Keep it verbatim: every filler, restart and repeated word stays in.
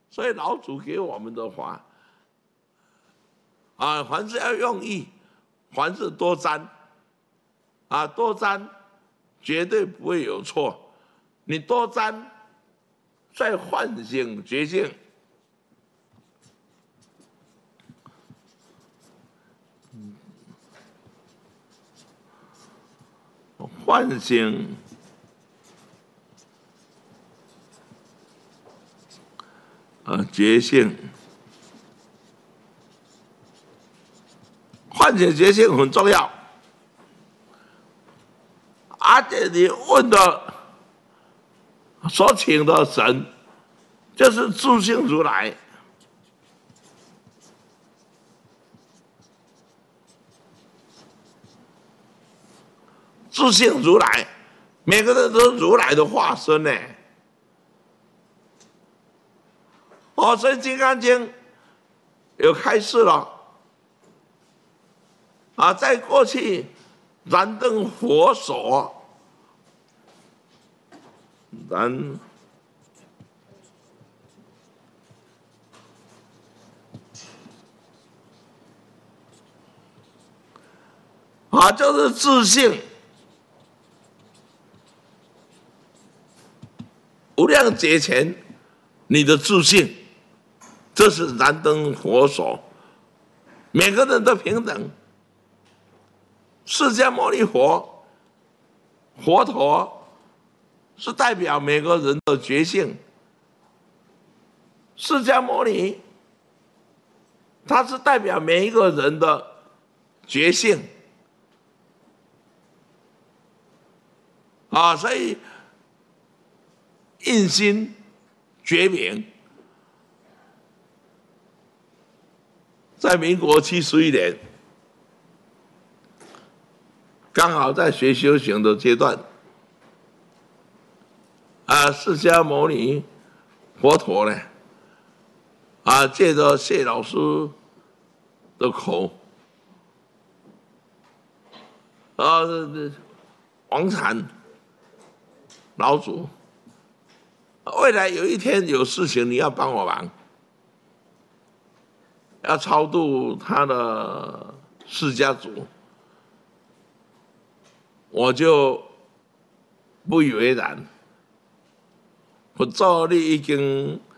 所以老祖给我们的法啊，凡是要用意，凡事多沾啊，多沾绝对不会有错。你多沾，再唤醒觉性。唤醒啊觉性，唤醒觉性很重要。而且你问的所请的神，就是自性如来。自性如来，每个人都是如来的化身呢。哦，所以《金刚经》有开示了啊，在过去燃灯佛所，燃啊，就是自性。无量劫前，你的自性，这是燃灯佛所，每个人都平等。释迦牟尼佛，佛陀是代表每个人的觉性。释迦牟尼，他是代表每一个人的觉性啊，所以印心觉明，在民国七十一年，刚好在学修行的阶段，啊，释迦牟尼佛陀呢，啊，借着谢老师的口，啊，王禅老祖，未来有一天有事情你要帮我忙，要超度他的释迦族，我就不以为然。佛祖你已经